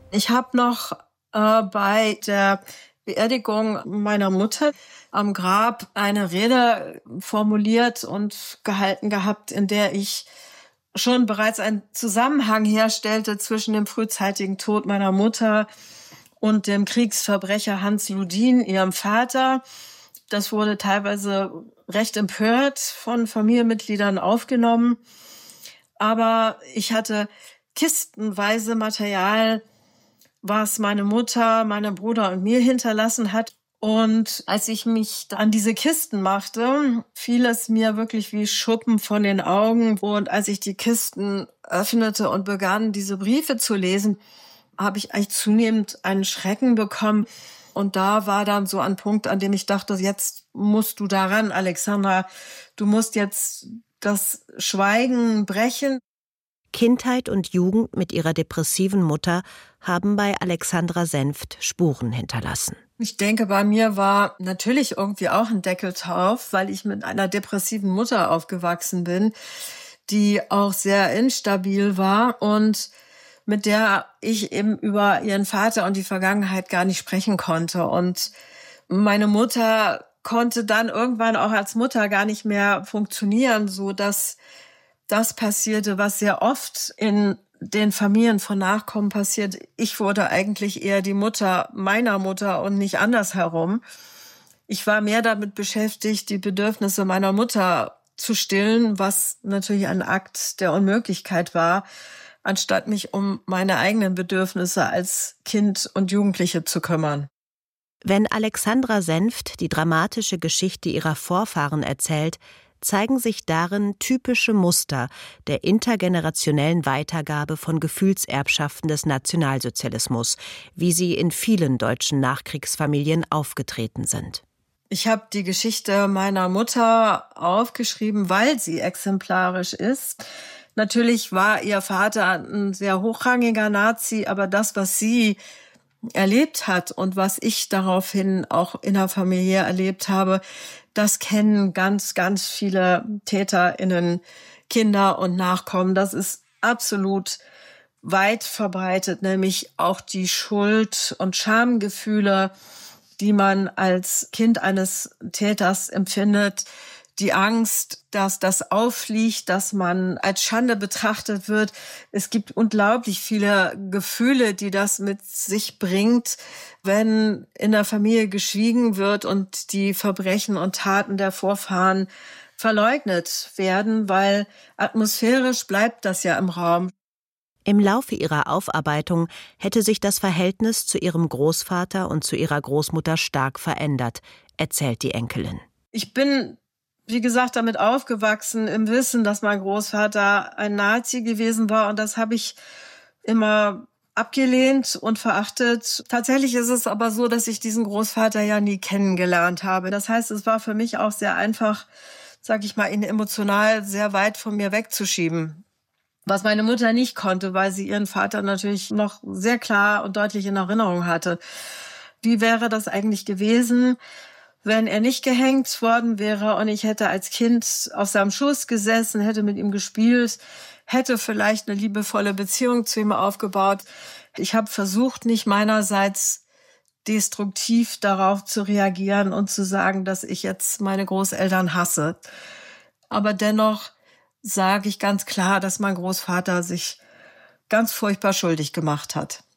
Ich habe noch bei der Beerdigung meiner Mutter am Grab eine Rede formuliert und gehalten gehabt, in der ich schon bereits einen Zusammenhang herstellte zwischen dem frühzeitigen Tod meiner Mutter und dem Kriegsverbrecher Hans Ludin, ihrem Vater. Das wurde teilweise recht empört von Familienmitgliedern aufgenommen. Aber ich hatte kistenweise Material, was meine Mutter, meinem Bruder und mir hinterlassen hat. Und als ich mich an diese Kisten machte, fiel es mir wirklich wie Schuppen von den Augen. Und als ich die Kisten öffnete und begann, diese Briefe zu lesen, habe ich eigentlich zunehmend einen Schrecken bekommen. Und da war dann so ein Punkt, an dem ich dachte, jetzt musst du daran, Alexandra. Du musst jetzt das Schweigen brechen. Kindheit und Jugend mit ihrer depressiven Mutter haben bei Alexandra Senft Spuren hinterlassen. Ich denke, bei mir war natürlich irgendwie auch ein Deckel drauf, weil ich mit einer depressiven Mutter aufgewachsen bin, die auch sehr instabil war und mit der ich eben über ihren Vater und die Vergangenheit gar nicht sprechen konnte. Und meine Mutter konnte dann irgendwann auch als Mutter gar nicht mehr funktionieren, so dass das passierte, was sehr oft in den Familien von Nachkommen passiert. Ich wurde eigentlich eher die Mutter meiner Mutter und nicht andersherum. Ich war mehr damit beschäftigt, die Bedürfnisse meiner Mutter zu stillen, was natürlich ein Akt der Unmöglichkeit war, anstatt mich um meine eigenen Bedürfnisse als Kind und Jugendliche zu kümmern. Wenn Alexandra Senft die dramatische Geschichte ihrer Vorfahren erzählt, zeigen sich darin typische Muster der intergenerationellen Weitergabe von Gefühlserbschaften des Nationalsozialismus, wie sie in vielen deutschen Nachkriegsfamilien aufgetreten sind. Ich habe die Geschichte meiner Mutter aufgeschrieben, weil sie exemplarisch ist. Natürlich war ihr Vater ein sehr hochrangiger Nazi, aber das, was sie erlebt hat und was ich daraufhin auch innerfamiliär erlebt habe, das kennen ganz, ganz viele TäterInnen, Kinder und Nachkommen. Das ist absolut weit verbreitet, nämlich auch die Schuld- und Schamgefühle, die man als Kind eines Täters empfindet, die Angst, dass das auffliegt, dass man als Schande betrachtet wird. Es gibt unglaublich viele Gefühle, die das mit sich bringt, wenn in der Familie geschwiegen wird und die Verbrechen und Taten der Vorfahren verleugnet werden, weil atmosphärisch bleibt das ja im Raum. Im Laufe ihrer Aufarbeitung hätte sich das Verhältnis zu ihrem Großvater und zu ihrer Großmutter stark verändert, erzählt die Enkelin. Ich bin, wie gesagt, damit aufgewachsen im Wissen, dass mein Großvater ein Nazi gewesen war, und das habe ich immer abgelehnt und verachtet. Tatsächlich ist es aber so, dass ich diesen Großvater ja nie kennengelernt habe. Das heißt, es war für mich auch sehr einfach, sag ich mal, ihn emotional sehr weit von mir wegzuschieben. Was meine Mutter nicht konnte, weil sie ihren Vater natürlich noch sehr klar und deutlich in Erinnerung hatte. Wie wäre das eigentlich gewesen, wenn er nicht gehängt worden wäre und ich hätte als Kind auf seinem Schoß gesessen, hätte mit ihm gespielt, hätte vielleicht eine liebevolle Beziehung zu ihm aufgebaut. Ich habe versucht, nicht meinerseits destruktiv darauf zu reagieren und zu sagen, dass ich jetzt meine Großeltern hasse. Aber dennoch sage ich ganz klar, dass mein Großvater sich ganz furchtbar schuldig gemacht hat.